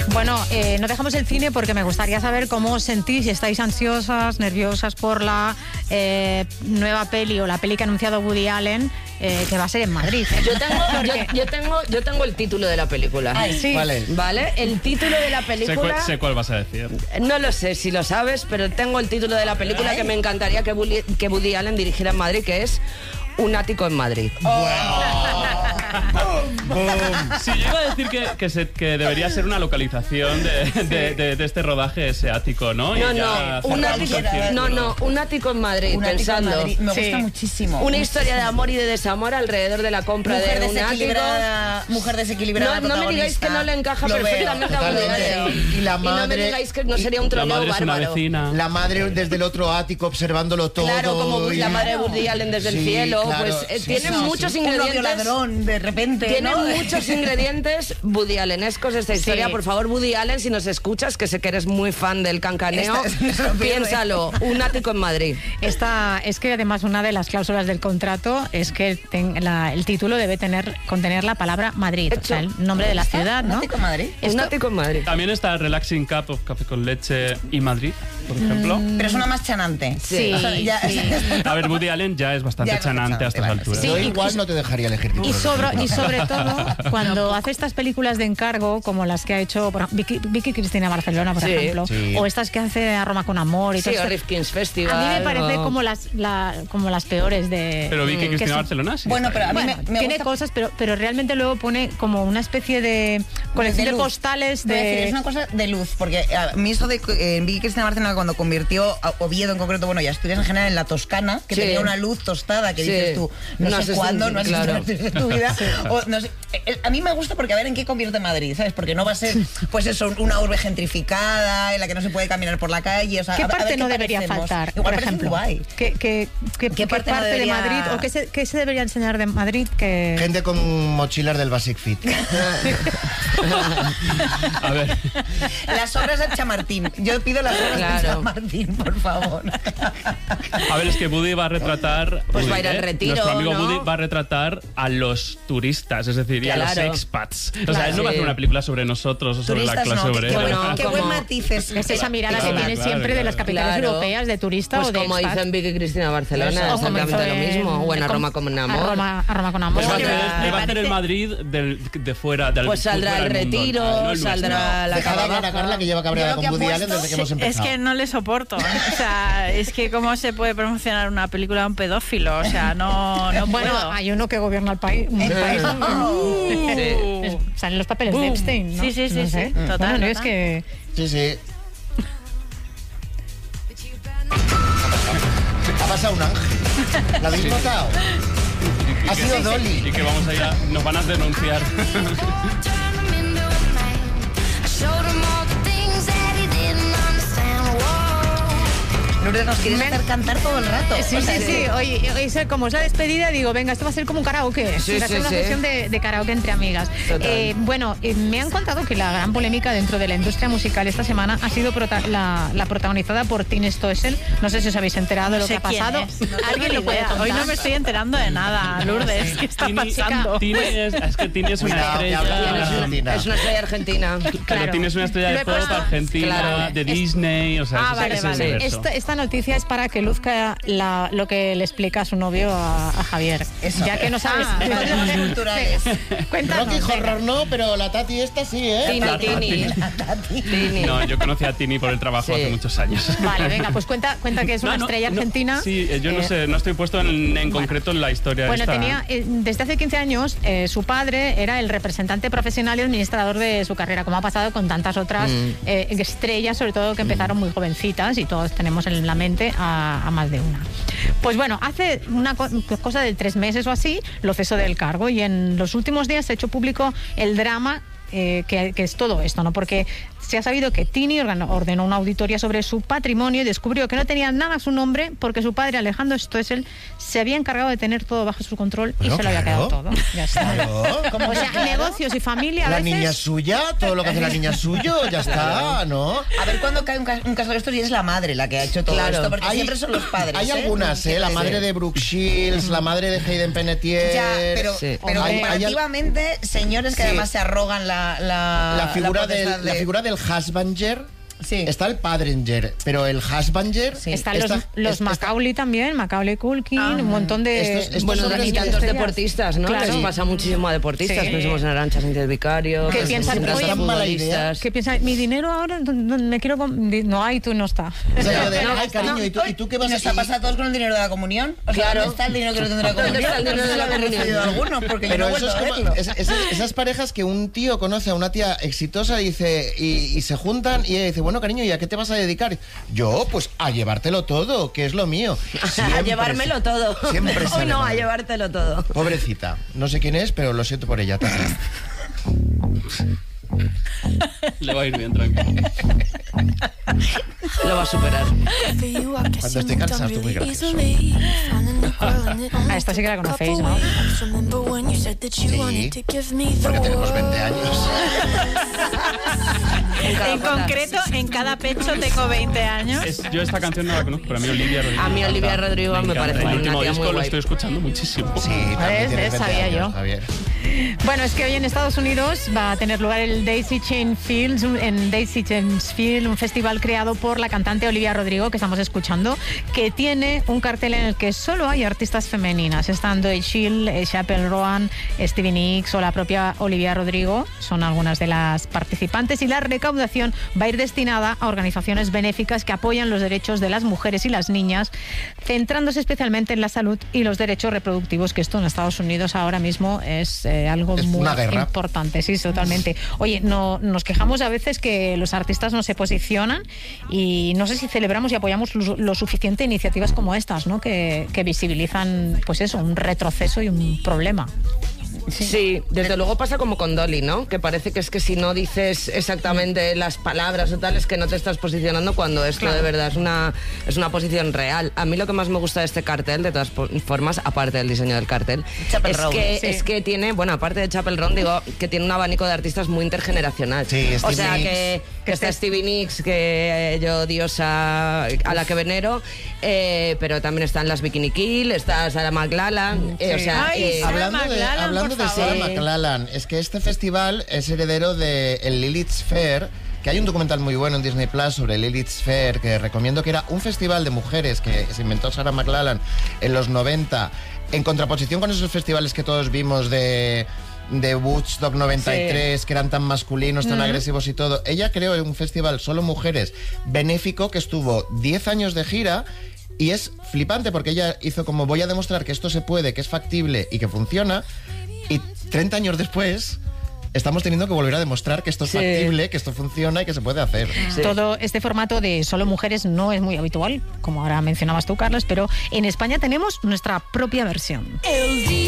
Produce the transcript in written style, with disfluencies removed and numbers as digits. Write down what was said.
Bueno, no dejamos el cine porque me gustaría saber cómo os sentís, si estáis ansiosas, nerviosas por la nueva peli o la peli que ha anunciado Woody Allen, que va a ser en Madrid. Yo tengo el título de la película. Ay, sí. ¿Vale? El título de la película... Sé cuál vas a decir. No lo sé si lo sabes, pero tengo el título de la película que me encantaría que Woody Allen dirigiera en Madrid, que es Un ático en Madrid. Sí, yo iba a decir que debería ser una localización de este rodaje, ese ático, ¿no? Un ático en Madrid, pensando. Madrid. Me gusta muchísimo. Una historia de amor y de desamor alrededor de la compra de un ático. Mujer desequilibrada. No me digáis que no le encaja perfectamente a Woody Allen. Y la madre, y no me digáis que no sería un troleo bárbaro. La madre desde el otro ático observándolo todo. Claro, como la madre de Woody Allen desde el cielo. Claro, pues tiene muchos Un ingredientes. novio ladrón, de repente. Tiene muchos ingredientes Woody Allenescos esta historia. Por favor, Woody Allen, si nos escuchas, que sé que eres muy fan del cancaneo, piénsalo. Un ático en Madrid. Es que además una de las cláusulas del contrato es que el título debe contener la palabra Madrid, o sea, el nombre de la ciudad, ¿no? ¿Un ático en Madrid? Un ático en Madrid. También está Relaxing Cup of Café con Leche y Madrid, por ejemplo. Pero suena más chanante. Sí. O sea, A ver, Woody Allen ya es bastante chanante a estas alturas. Sí, Yo igual no te dejaría elegir. Y sobre todo, cuando hace estas películas de encargo, como las que ha hecho Vicky Cristina Barcelona, por ejemplo, o estas que hace A Roma con Amor y Sí, todo o esto, Rifkin's Festival. a mí me parece como las peores de... Pero Vicky Cristina Barcelona sí. Bueno, pero a mí me tiene gusta... cosas, pero realmente luego pone como una especie de colección de luz. postales Voy a decir, de... es una cosa de luz, porque a mí eso de Vicky Cristina Barcelona, cuando convirtió a Oviedo en concreto, bueno, y Asturias en general, en la Toscana, que tenía una luz tostada, que dices tú, no sé cuándo, no has visto de tu vida, o no sé, a mí me gusta porque a ver en qué convierte Madrid, ¿sabes? Porque no va a ser, pues eso, una urbe gentrificada, en la que no se puede caminar por la calle, o sea, ¿Qué a ver parte qué no debería parecemos. faltar, Igual por ejemplo? Guay. ¿Qué parte no de debería- Madrid, o qué se debería enseñar de Madrid? Que... Gente con mochilas del Basic Fit. A ver. Las obras de Chamartín. Yo pido las obras de Chamartín, por favor. A ver, es que Woody va a retratar... Pues Woody, va a ir al retiro, nuestro amigo ¿no? Woody va a retratar a los turistas, es decir, y a los Claro. expats. O sea, él no va a hacer una película sobre nosotros o sobre la Turistas clase no, obrera. qué buen matiz es esa mirada que Claro, tiene claro, siempre de las claro. capitales Claro. europeas de turista Pues o de como expat. hizo en Vicky Cristina Barcelona, O como exactamente hizo lo mismo. O en A Roma con Amor. A Roma con Amor. Pues va a hacer, Me él va a hacer el parece- Madrid de fuera del Pues saldrá fuera el del mundo, Retiro, no el saldrá la Deja de hablar a Cava Carla, que lleva cabreada con Woody Allen desde que hemos Es empezado. que no le soporto. O sea, es que cómo se puede promocionar una película de un pedófilo. O sea, no Bueno, puedo. hay uno que gobierna el país. Salen los papeles de Epstein, ¿no? Sí, sí, sí, No sé. sí, total, Bueno, no, es total. que... Sí, sí. Ha pasado un ángel. ¿Lo habéis notado? Ha sido Dolly. Y que vamos a ir nos van a denunciar. Lourdes, nos quieres hacer cantar todo el rato. Sí, O sea, sí, sí. Oye, como es la despedida, digo, venga, esto va a ser como un karaoke. Sí, va a ser sí, una sí. sesión de karaoke entre amigas. Total. Bueno, me han contado que la gran polémica dentro de la industria musical esta semana ha sido la protagonizada por Tini Stoessel. No sé si os habéis enterado de lo que ha pasado. ¿Alguien lo puede contar? Hoy no me estoy enterando de nada, Lourdes. ¿Qué está pasando? Es que Tini es una Cuidado, que habla estrella. Argentina. Es una estrella argentina. Pero Tini es una estrella Lo de he pop puesto. argentina, Claro. de Disney, o sea, ese Vale, es el vale. universo. Esta noticia es para que luzca lo que le explica a su novio a Javier. Eso. Ya que no sabes. temas culturales. Cuéntanos. Rocky Horror no, pero la Tati esta sí, ¿eh? Tini. No, yo conocí a Tini por el trabajo Sí. hace muchos años. Vale, venga, pues cuenta que es una estrella argentina. Sí, yo no sé, no estoy puesto en concreto en la historia Bueno, esta. tenía, desde hace 15 años, su padre era el representante profesional y administrador de su carrera, como ha pasado con tantas otras estrellas, sobre todo que empezaron muy jovencitas, y todos tenemos en la mente a más de una. Pues bueno, hace una cosa de 3 meses o así, lo cesó del cargo, y en los últimos días se ha hecho público el drama que es todo esto, ¿no? Porque se ha sabido que Tini ordenó una auditoría sobre su patrimonio y descubrió que no tenía nada a su nombre porque su padre, Alejandro Stoessel, se había encargado de tener todo bajo su control y Bueno, se lo había claro. quedado todo. Ya está. Claro. O sea, negocios y familia a La veces... niña es suya, todo lo que hace la niña es suyo, ya está, ¿no? A ver cuándo cae un caso de estos y es la madre la que ha hecho todo Claro. esto, porque siempre son los padres. Hay algunas, la madre de Brooke Shields, la madre de Hayden Panettiere. Ya, pero Sí. pero Hay- comparativamente, señores que Sí. además se arrogan La figura del husbanger. Sí. Está el padringer, pero el husbanger... Sí. Están los Macaulay también, Macaulay Culkin, un montón de... Bueno, y tantos deportistas, ¿no? Claro. Les pasa muchísimo a deportistas. Sí. Pensemos en Arantxa Sánchez Vicario. ¿Qué piensas? Oye, mala idea. ¿Qué piensas? Mi dinero ahora, me quiero... No hay, tú no está. O sea, ay, cariño, ¿y tú qué vas a hacer? ¿Nos ha pasado todos con el dinero de la comunión? O sea, Claro. ¿dónde está el dinero que no tendrá comunión? ¿Dónde está el dinero de la comunión? Algunos, porque Pero yo no he eso es vuelto a como verlo. esas parejas que un tío conoce a una tía exitosa y dice y se juntan y ella dice, bueno, cariño, ¿y a qué te vas a dedicar? Yo, pues a llevártelo todo, que es lo mío. A llevármelo todo. Siempre Hoy sale no, mal. a llevártelo todo. Pobrecita. No sé quién es, pero lo siento por ella también. Le va a ir bien, tranquilo. Lo va a superar. Cuando estoy cansado, estoy muy gracioso. A esta sí que la conocéis, ¿no? Sí, porque tenemos 20 años. En concreto, en cada pecho tengo 20 años. Yo esta canción no la conozco, pero a mí Olivia Rodrigo. A mí Olivia Rodrigo me encanta. parece El una último tía disco muy lo guay. estoy escuchando muchísimo. Sí, también tienes 20 Sabía años, yo. Javier. Bueno, es que hoy en Estados Unidos va a tener lugar el Daisy Chain Fields, un festival creado por la cantante Olivia Rodrigo, que estamos escuchando, que tiene un cartel en el que solo hay artistas femeninas. Están Zoe Chill, Chappell Roan, Stevie Nicks o la propia Olivia Rodrigo. Son algunas de las participantes y la recaudación va a ir destinada a organizaciones benéficas que apoyan los derechos de las mujeres y las niñas, centrándose especialmente en la salud y los derechos reproductivos, que esto en Estados Unidos ahora mismo es algo Es muy una guerra. importante. Sí, totalmente. Oye, nos quejamos a veces que los artistas no se posicionan y no sé si celebramos y apoyamos lo suficiente iniciativas como estas, ¿no? Que visibilizan, pues eso, un retroceso y un problema. Sí, desde luego pasa como con Dolly, ¿no? Que parece que es que si no dices exactamente las palabras o tal, es que no te estás posicionando, cuando esto de verdad es una posición real. A mí lo que más me gusta de este cartel, de todas formas, aparte del diseño del cartel, es que tiene, bueno, aparte de Chappell Roan, digo, que tiene un abanico de artistas muy intergeneracional. Sí, o sea, Stevie que está Stevie Nicks, que yo diosa a la que venero, pero también están las Bikini Kill, está Sarah McLachlan, o sea... Ay, Sarah McLachlan, hablando de Sarah McLachlan, es que este festival es heredero del Lilith's Fair, que hay un documental muy bueno en Disney Plus sobre Lilith's Fair, que recomiendo, que era un festival de mujeres que se inventó Sarah McLachlan en los 90, en contraposición con esos festivales que todos vimos de Woodstock 93, que eran tan masculinos, tan agresivos y todo. Ella creó un festival solo mujeres benéfico que estuvo 10 años de gira. Y es flipante porque ella hizo como, voy a demostrar que esto se puede, que es factible y que funciona. Y 30 años después estamos teniendo que volver a demostrar que esto es factible, que esto funciona y que se puede hacer. Sí. Todo este formato de solo mujeres no es muy habitual, como ahora mencionabas tú, Carlos, pero en España tenemos nuestra propia versión. El día